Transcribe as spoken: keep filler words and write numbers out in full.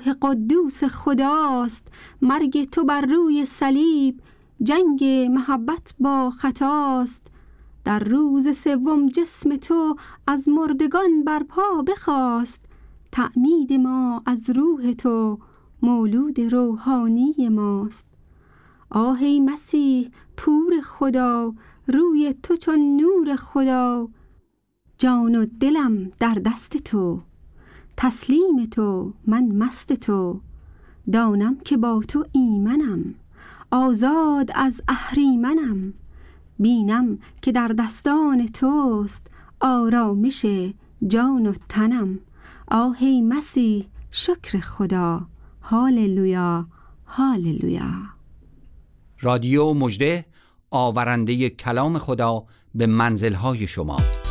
روح قدوس خداست. مرگ تو بر روی صلیب جنگ محبت با خطاست. در روز سوم جسم تو از مردگان برپا بخاست. تعمید ما از روح تو مولود روحانی ماست. آه ای مسیح پور خدا، روی تو چون نور خدا. جان و دلم در دست تو، تسلیم تو من مست تو. دانم که با تو ایمنم، آزاد از اهریمنم. بینم که در دستان توست، آرامش جان و تنم. آه ای مسیح شکر خدا، هاللویا هاللویا. رادیو مژده، آورنده کلام خدا به منزل‌های شما.